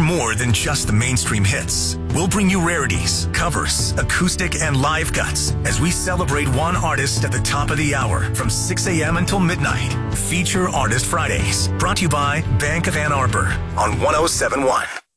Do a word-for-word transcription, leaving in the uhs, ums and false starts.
more than just the mainstream hits. We'll bring you rarities, covers, acoustic, and live cuts as we celebrate one artist at the top of the hour from six a.m. until midnight. Feature Artist Fridays, brought to you by Bank of Ann Arbor on one oh seven point one.